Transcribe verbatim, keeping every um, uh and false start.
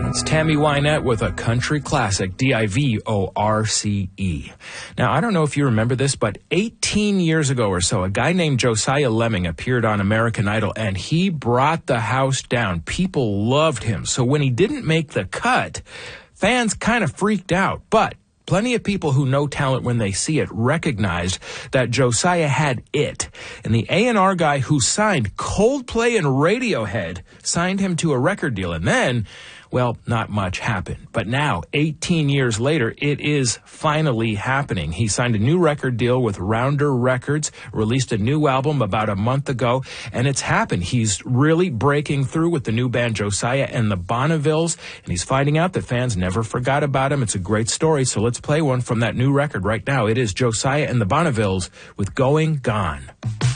It's Tammy Wynette with a country classic, D I V O R C E. Now, I don't know if you remember this, but eighteen years ago or so, a guy named Josiah Lemming appeared on American Idol, and he brought the house down. People loved him. So when he didn't make the cut, fans kind of freaked out. But plenty of people who know talent when they see it recognized that Josiah had it. And the A and R guy who signed Coldplay and Radiohead signed him to a record deal. And then, well, not much happened. But now, eighteen years later, it is finally happening. He signed a new record deal with Rounder Records, released a new album about a month ago, and it's happened. He's really breaking through with the new band Josiah and the Bonnevilles, and he's finding out that fans never forgot about him. It's a great story, so let's play one from that new record right now. It is Josiah and the Bonnevilles with Going Gone.